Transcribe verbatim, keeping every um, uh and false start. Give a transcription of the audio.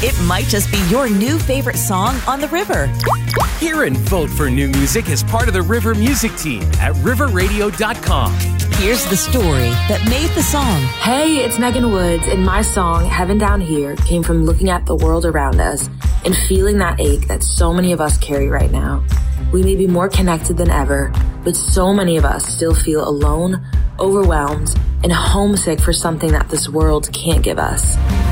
It might just be your new favorite song on the river. Hear and vote for new music as part of the River Music Team at river radio dot com. Here's the story that made the song. Hey, it's Megan Woods, and my song, Heaven Down Here, came from looking at the world around us and feeling that ache that so many of us carry right now. We may be more connected than ever, but so many of us still feel alone, overwhelmed, and homesick for something that this world can't give us.